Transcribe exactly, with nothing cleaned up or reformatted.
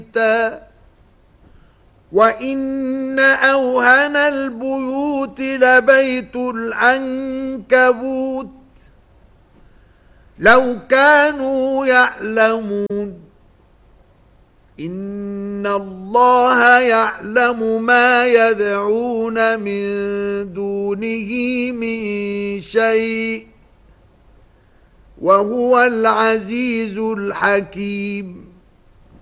وَإِنَّ أَوْهَنَ الْبُيُوتِ لَبَيْتُ الْعَنكَبُوتِ لَوْ كَانُوا يَعْلَمُونَ إِنَّ اللَّهَ يَعْلَمُ مَا يَدْعُونَ مِن دُونِهِ مِن شَيْءٍ وَهُوَ الْعَزِيزُ الْحَكِيمُ.